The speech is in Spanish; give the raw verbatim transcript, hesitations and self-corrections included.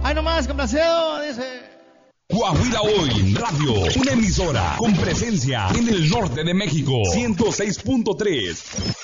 Ahí nomás, complacido, dice. Coahuila Hoy Radio, una emisora con presencia en el norte de México, ciento seis punto tres.